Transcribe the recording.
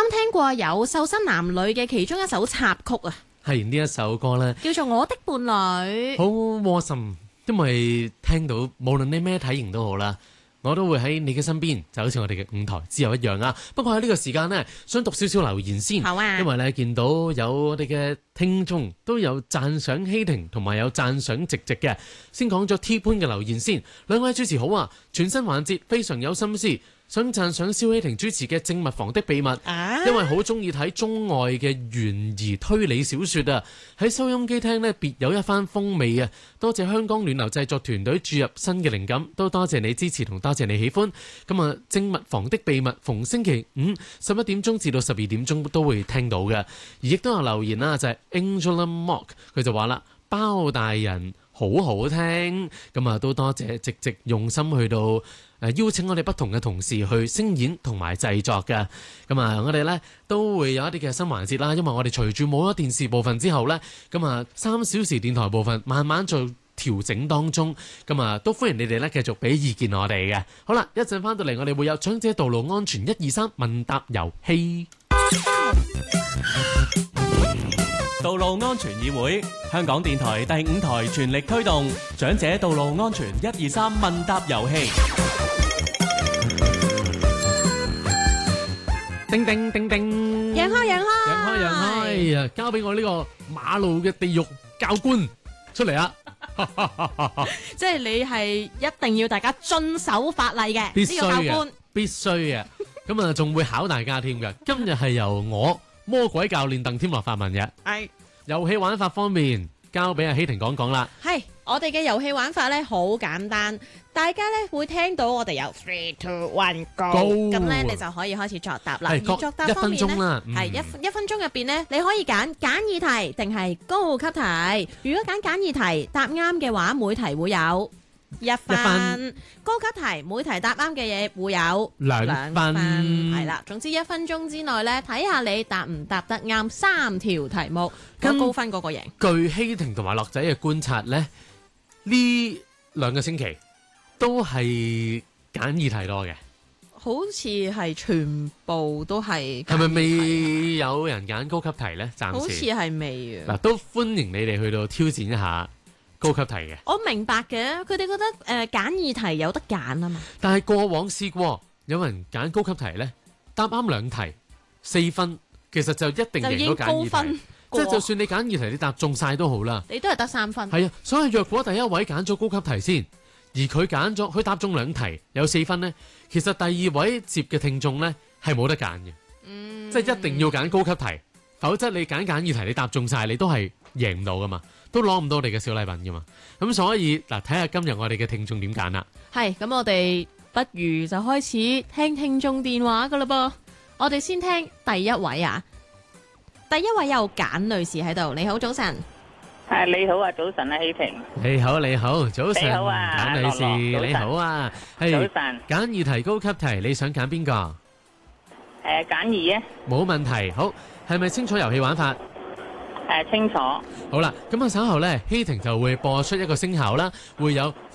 啱聽過有瘦身男女嘅其中一首插曲啊， 係呢一首歌呢， 叫做《我的伴侶》， 好窩心，因為聽到無論你咩體型都好啦，我都會喺你嘅身邊，就好似我哋嘅舞台之友一樣啊。不過喺呢個時間呢，想讀少少留言先， 好啊， 因為咧見到有我哋嘅聽眾都有讚賞希婷，同埋有讚賞直直嘅。先講咗 T 潘嘅留言先，兩位主持好啊，全新環節非常有心思。想讚賞蕭希婷主持嘅《證物房的秘密》，因為好中意睇中外嘅懸疑推理小說啊！喺收音機聽呢，別有一番風味啊！多謝香港暖流製作團隊注入新嘅靈感，都多謝你支持同多謝你喜歡。咁啊，《證物房的秘密》逢星期五11點鐘至到12點鐘都會聽到嘅，而亦都有留言啦，就係 Angela Mock， 佢就話啦，包大人好好聽，咁啊都多謝直直用心去到邀請我哋不同嘅同事去聲演同埋製作嘅。咁啊我哋呢都會有一啲嘅新環節啦，因為我哋隨住冇咗電視部分之後呢，咁啊3小時電台部分慢慢做調整當中，咁啊都歡迎你哋呢繼續俾意見我哋嘅。好啦，一陣翻到嚟我哋會有長者道路安全123問答遊戲。 道路安全議會，香港電台第5台全力推動長者道路安全123問答遊戲。 叮叮叮叮， 讓開讓開讓開讓開啊！交俾我呢個馬路嘅地獄教官出嚟啊！ 即係你係一定要大家遵守法例嘅， 必須呢個教官嘅，必須嘅。咁啊，仲會考大家添嘅。今日係由我魔鬼教練鄧添樂發問嘅。 係遊戲玩法方面，交俾阿希婷講講啦。 係我哋嘅遊戲玩法咧，好簡單，大家咧會聽到我哋有 3, 2, 1 go， 咁咧你就可以開始作答啦。而作答方面咧，係一分鐘入邊咧，你可以揀簡易題定係高級題。如果揀簡易題答啱嘅話，每題會有1分；高級題每題答啱嘅嘢會有2分。係啦，總之1分鐘之內咧，睇下你答唔答得啱3條題目，咁高分嗰個贏。 據希婷同埋樂仔嘅觀察咧，呢2個星期都係簡易題多嘅， 好似係全部都係。 係咪未有人揀高級題呢？暫時好似係未啊。 嗱，都歡迎你哋去到挑戰一下高級題嘅。 我明白嘅，佢哋覺得簡易題有得揀啊嘛。 但係過往試過有人揀高級題呢，答啱2題4分，其實就一定贏到簡易題。即係就算你簡易題你答中晒都好啦， 你都係得3分。 係啊，所以若果第一位揀咗高級題先，而佢答中2題有4分呢，其實第2位接嘅聽眾呢係冇得揀嘅。即係一定要揀高級題，否則你揀簡易題你答中晒，你都係贏唔到噶嘛，都攞唔到你嘅小禮品噶嘛。咁所以嗱，睇下今日我哋嘅聽眾點揀啦。 係咁，我哋不如就開始聽聽眾電話噶啦噃。我哋先聽第一位啊，第一位有簡女士喺度。你好，早晨。 係你好啊，早晨啊，希婷。 你好，你好，早晨。 你好啊， 簡女士，你好啊。係早晨。 簡易題、高級題，你想揀邊個？ 簡易啊。 冇問題。好，係咪清楚遊戲玩法？ 清楚。 好啦，咁啊稍後呢，希婷就會播出一個聲效啦，會有